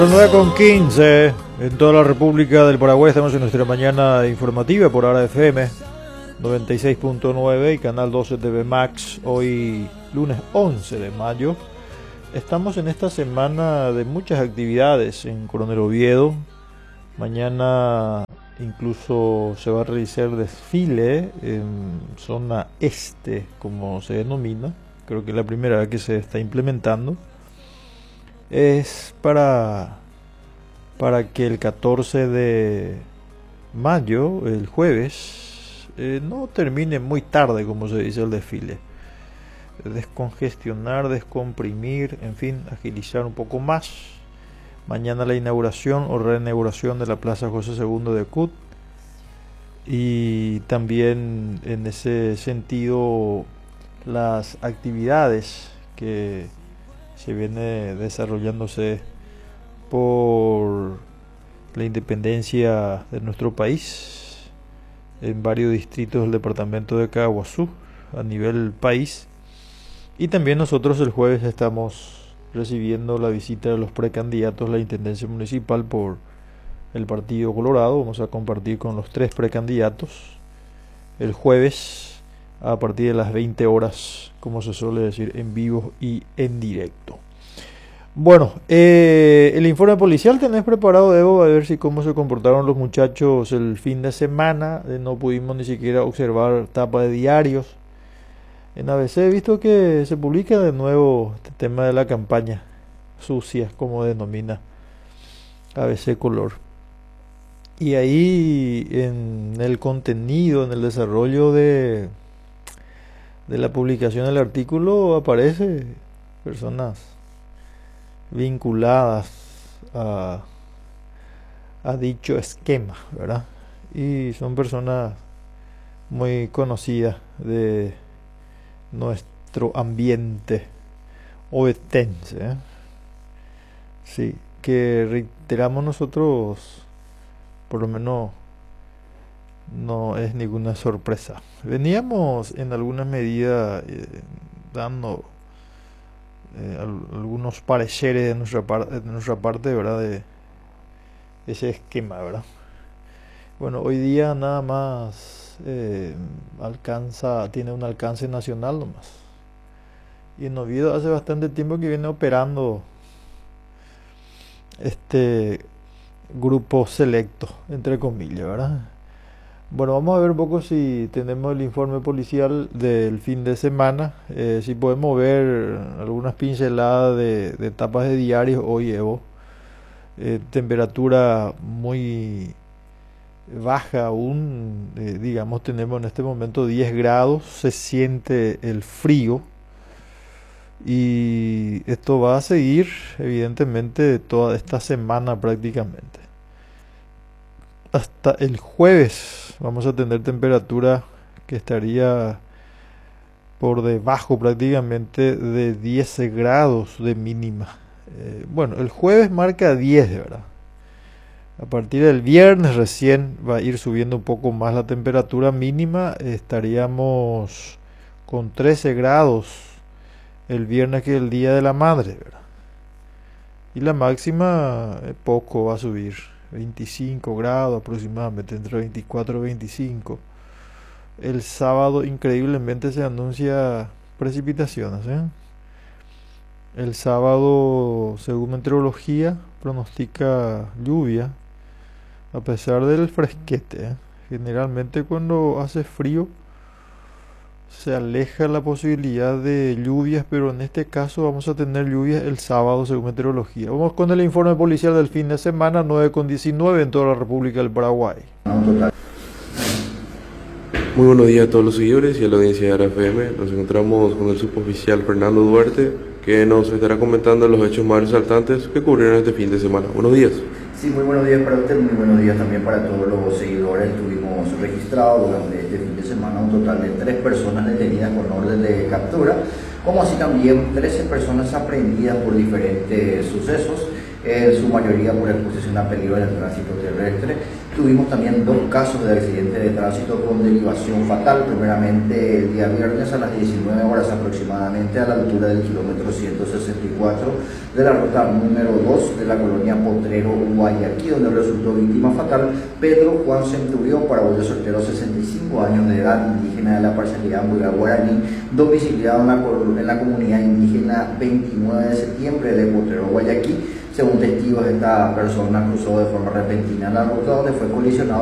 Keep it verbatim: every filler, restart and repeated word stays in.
nueve con quince en toda la República del Paraguay. Estamos en nuestra mañana informativa por Ara F M noventa y seis punto nueve y Canal doce T V Max. Hoy lunes once de mayo. Estamos en esta semana de muchas actividades en Coronel Oviedo. Mañana incluso se va a realizar desfile en zona este, como se denomina. Creo que es la primera vez que se está implementando. Es para, para que el catorce de mayo, el jueves, eh, no termine muy tarde, como se dice el desfile. Descongestionar, descomprimir, en fin, agilizar un poco más. Mañana la inauguración o reinauguración de la Plaza José segundo de Cut. Y también en ese sentido las actividades que se viene desarrollándose por la independencia de nuestro país en varios distritos del departamento de Caaguazú a nivel país. Y también nosotros el jueves estamos recibiendo la visita de los precandidatos a la intendencia municipal por el Partido Colorado. Vamos a compartir con los tres precandidatos el jueves a partir de las veinte horas, como se suele decir, en vivo y en directo. Bueno, eh, el informe policial tenés preparado, Evo, a ver si cómo se comportaron los muchachos el fin de semana. Eh, no pudimos ni siquiera observar tapa de diarios. En A B C he visto que se publica de nuevo este tema de la campaña sucia, como denomina A B C Color. Y ahí en el contenido, en el desarrollo de de la publicación del artículo, aparece personas vinculadas a, a dicho esquema, ¿verdad? Y son personas muy conocidas de nuestro ambiente ovetense, ¿eh? Sí, que reiteramos nosotros, por lo menos no es ninguna sorpresa. Veníamos en alguna medida eh, dando eh, al, algunos pareceres de nuestra, par de nuestra parte, ¿verdad? De ese esquema, ¿verdad? Bueno, hoy día nada más eh, alcanza, tiene un alcance nacional nomás. Y en Oviedo hace bastante tiempo que viene operando este grupo selecto, entre comillas, ¿verdad? Bueno, vamos a ver un poco si tenemos el informe policial del fin de semana, eh, si podemos ver algunas pinceladas de, de tapas de diarios hoy, Evo. Eh, temperatura muy baja aún, eh, digamos, tenemos en este momento diez grados, se siente el frío y esto va a seguir evidentemente toda esta semana prácticamente. Hasta el jueves vamos a tener temperatura que estaría por debajo prácticamente de diez grados de mínima. Eh, bueno, el jueves marca diez, de verdad. A partir del viernes recién va a ir subiendo un poco más la temperatura mínima. Estaríamos con trece grados el viernes, que es el Día de la Madre, ¿verdad? Y la máxima eh, poco va a subir. veinticinco grados aproximadamente, entre veinticuatro y veinticinco. El sábado increíblemente se anuncia precipitaciones, ¿eh? El sábado, según meteorología, pronostica lluvia a pesar del fresquete, ¿eh? Generalmente cuando hace frío se aleja la posibilidad de lluvias, pero en este caso vamos a tener lluvias el sábado según meteorología. Vamos con el informe policial del fin de semana, nueve con diecinueve en toda la República del Paraguay. Muy buenos días a todos los seguidores y a la audiencia de Ara F M. Nos encontramos con el suboficial Fernando Duarte, que nos estará comentando los hechos más resaltantes que ocurrieron este fin de semana. Buenos días. Sí, muy buenos días para usted, muy buenos días también para todos los seguidores. Tuvimos registrado durante este fin de semana un total de tres personas detenidas con orden de captura, como así también trece personas aprehendidas por diferentes sucesos en su mayoría por exposición a peligro en el tránsito terrestre. Tuvimos también dos casos de accidente de tránsito con derivación fatal, primeramente el día viernes a las diecinueve horas aproximadamente a la altura del kilómetro ciento sesenta y cuatro de la ruta número dos de la colonia Potrero, Guayaquil, donde resultó víctima fatal Pedro Juan Centurión, paraguayo soltero, sesenta y cinco años de edad, indígena de la parcialidad Ambulá Guaraní, domiciliado en la, en la comunidad indígena veintinueve de septiembre de Potrero, Guayaquil. Según testigos, esta persona cruzó de forma repentina la ruta donde fue colisionado